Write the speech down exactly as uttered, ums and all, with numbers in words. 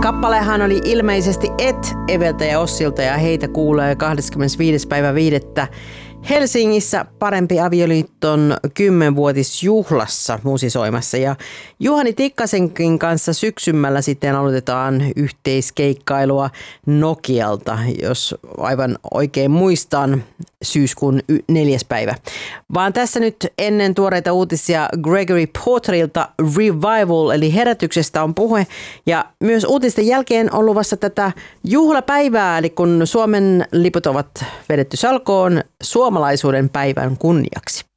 Kappalehan oli ilmeisesti Et Eveltä ja Ossilta ja heitä kuulee kahdeskymmenesviides päivä viidettä Helsingissä Parempi avioliiton kymmenvuotisjuhlassa musisoimassa. Ja Juhani Tikkasenkin kanssa syksymällä sitten aloitetaan yhteiskeikkailua Nokialta, jos aivan oikein muistan, syyskuun neljäs päivä. Vaan tässä nyt ennen tuoreita uutisia Gregory Porterilta Revival eli herätyksestä on puhe. Ja myös uutisten jälkeen on luvassa tätä juhlapäivää, eli kun Suomen liput ovat vedetty salkoon suomalaisuuden päivän kunniaksi.